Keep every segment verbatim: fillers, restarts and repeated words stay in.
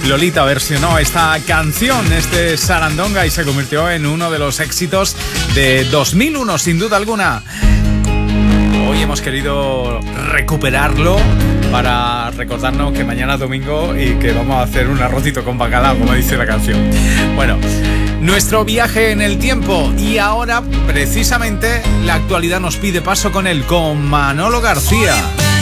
Lolita versionó esta canción, este Sarandonga, y se convirtió en uno de los éxitos de dos mil uno, sin duda alguna. Hoy hemos querido recuperarlo para recordarnos que mañana es domingo y que vamos a hacer un arrocito con bacalao, como dice la canción. Bueno, nuestro viaje en el tiempo, y ahora precisamente la actualidad nos pide paso con él, con Manolo García.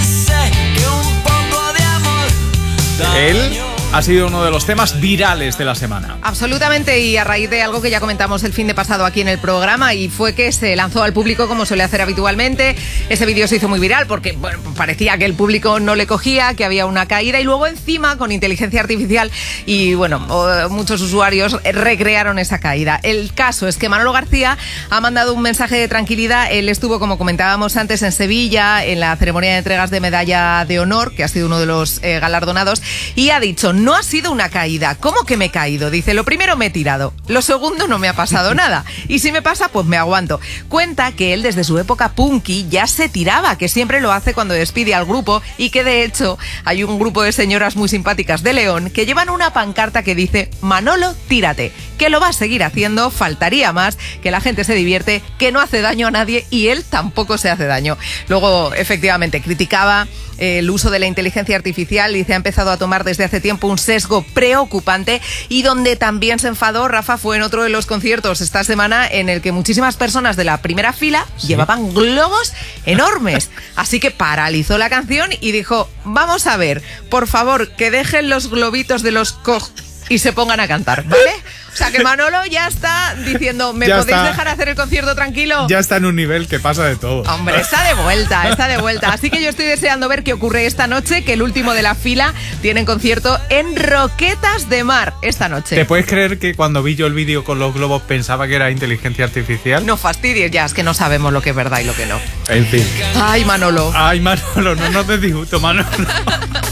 Él ha sido uno de los temas virales de la semana. Absolutamente, y a raíz de algo que ya comentamos el fin de pasado aquí en el programa, y fue que se lanzó al público como suele hacer habitualmente. Ese vídeo se hizo muy viral porque bueno, parecía que el público no le cogía, que había una caída, y luego encima con inteligencia artificial y bueno, muchos usuarios recrearon esa caída. El caso es que Manolo García ha mandado un mensaje de tranquilidad. Él estuvo, como comentábamos antes, en Sevilla en la ceremonia de entregas de medalla de honor, que ha sido uno de los eh, galardonados, y ha dicho: no ha sido una caída. ¿Cómo que me he caído? Dice: lo primero, me he tirado. Lo segundo, no me ha pasado nada. Y si me pasa, pues me aguanto. Cuenta que él desde su época punky ya se tiraba, que siempre lo hace cuando despide al grupo, y que de hecho hay un grupo de señoras muy simpáticas de León que llevan una pancarta que dice: Manolo, tírate. Que lo va a seguir haciendo, faltaría más, que la gente se divierte, que no hace daño a nadie y él tampoco se hace daño. Luego, efectivamente, criticaba el uso de la inteligencia artificial y se ha empezado a tomar desde hace tiempo un sesgo preocupante, y donde también se enfadó, Rafa, fue en otro de los conciertos esta semana en el que muchísimas personas de la primera fila ¿sí? llevaban globos enormes, así que paralizó la canción y dijo: vamos a ver, por favor, que dejen los globitos de los coj y se pongan a cantar, ¿vale? O sea que Manolo ya está diciendo: ¿me ya podéis está. dejar hacer el concierto tranquilo? Ya está en un nivel que pasa de todo. Hombre, está de vuelta, está de vuelta. Así que yo estoy deseando ver qué ocurre esta noche, que el último de la fila tiene concierto en Roquetas de Mar esta noche. ¿Te puedes creer que cuando vi yo el vídeo con los globos pensaba que era inteligencia artificial? No fastidies ya, es que no sabemos lo que es verdad y lo que no. En fin. Ay, Manolo. Ay, Manolo, no nos des disgusto, Manolo.